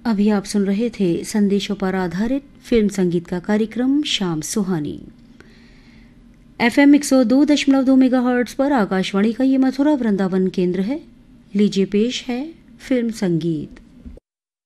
अभी आप सुन रहे थे संदेशों पर आधारित फिल्म संगीत का कार्यक्रम शाम सुहानी। FM 102.2 मेगाहर्ट्ज पर आकाशवाणी का ये मथुरा वृंदावन केंद्र है। लीजिए पेश है फिल्म संगीत।